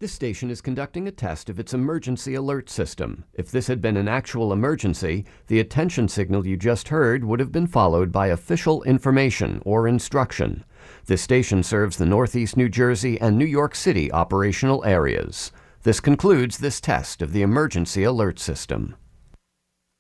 This station is conducting a test of its emergency alert system. If this had been an actual emergency, the attention signal you just heard would have been followed by official information or instruction. This station serves the Northeast New Jersey and New York City operational areas. This concludes this test of the emergency alert system.